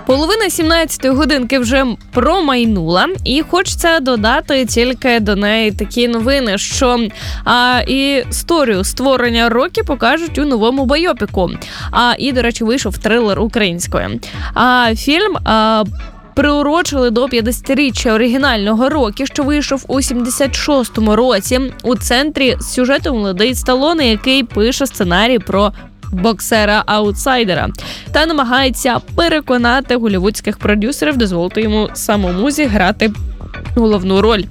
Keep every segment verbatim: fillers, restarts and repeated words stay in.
Половина сімнадцятої годинки вже промайнула, і хочеться додати тільки до неї такі новини, що а, історію створення Рокі покажуть у новому байопіку. А, і, до речі, вийшов трилер українською. А фільм а, приурочили до п'ятдесятиріччя оригінального Рокі, що вийшов у сімдесят шостому році. У центрі сюжету молодий Сталлоне, який пише сценарій про боксера-аутсайдера та намагається переконати голлівудських продюсерів дозволити йому самому зіграти головну роль.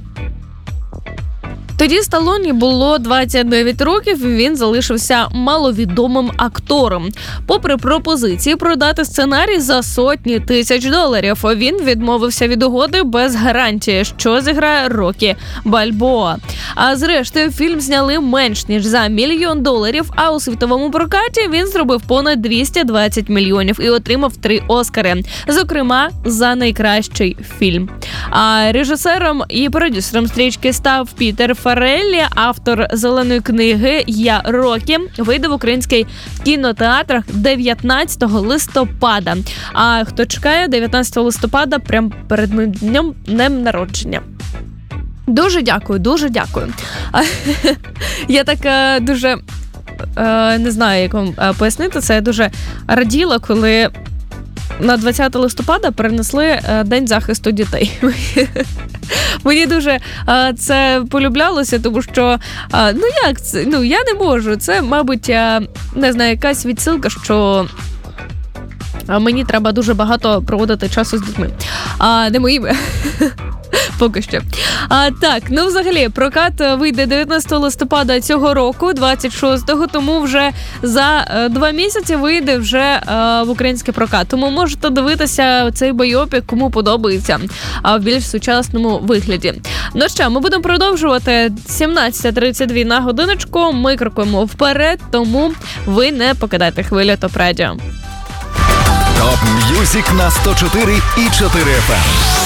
Тоді Сталлоні було двадцять дев'ять років, і він залишився маловідомим актором. Попри пропозиції продати сценарій за сотні тисяч доларів, він відмовився від угоди без гарантії, що зіграє Рокі Бальбоа. А зрештою, фільм зняли менш ніж за мільйон доларів, а у світовому прокаті він зробив понад двісті двадцять мільйонів і отримав три Оскари, зокрема за найкращий фільм. А режисером і продюсером стрічки став Пітер Фарреллі, автор «Зеленої книги. Я Рокі», вийде в українських кінотеатрах дев'ятнадцятого листопада. А хто чекає, дев'ятнадцятого листопада, прямо перед моїм днем, днем народження. Дуже дякую, дуже дякую. Я так дуже, не знаю, як вам пояснити це, я дуже раділа, коли на двадцятого листопада перенесли День захисту дітей. Мені дуже а, це полюблялося, тому що, а, ну як це, ну я не можу, це, мабуть, а, не знаю, якась відсилка, що а, мені треба дуже багато проводити часу з дітьми, а не моїми. Поки що. А, так, ну взагалі, прокат вийде дев'ятнадцятого листопада цього року, двадцять шостого, тому вже за е, два місяці вийде вже е, в український прокат. Тому можете дивитися цей байопік, кому подобається, а в більш сучасному вигляді. Ну що, ми будемо продовжувати. Сімнадцята тридцять два на годиночку, ми крокуємо вперед, тому ви не покидайте хвилю Топ Радіо. Топ М'юзик на сто чотири і чотири еф ем.